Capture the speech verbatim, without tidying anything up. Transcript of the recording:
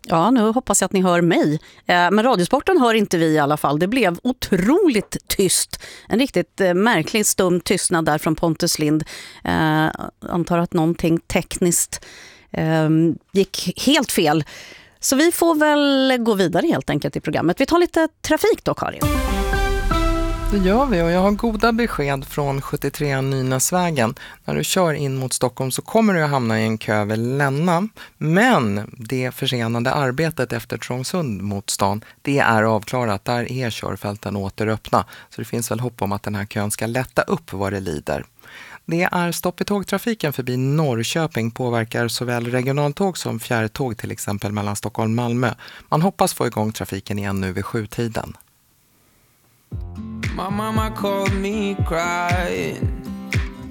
Ja, nu hoppas jag att ni hör mig. Men Radiosporten hör inte vi i alla fall. Det blev otroligt tyst. En riktigt märklig stum tystnad där från Pontus Lind. Jag antar att någonting tekniskt gick helt fel. Så vi får väl gå vidare helt enkelt i programmet. Vi tar lite trafik då, Karin. Det gör vi, och jag har goda besked från sjuttiotre Nynäsvägen. När du kör in mot Stockholm så kommer du att hamna i en kö vid Länna. Men det försenade arbetet efter Trångsund mot stan, det är avklarat. Där är körfälten åter öppna. Så det finns väl hopp om att den här kön ska lätta upp vad det lider. Det är stopp i tågtrafiken förbi Norrköping, påverkar såväl regionaltåg som fjärrtåg, till exempel mellan Stockholm och Malmö. Man hoppas få igång trafiken igen nu vid sjutiden. My mama called me crying.